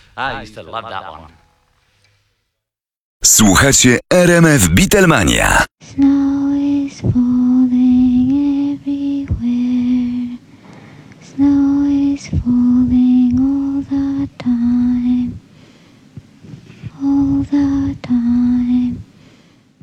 I used to love that one. Słuchacie RMF Beatlemania. Snow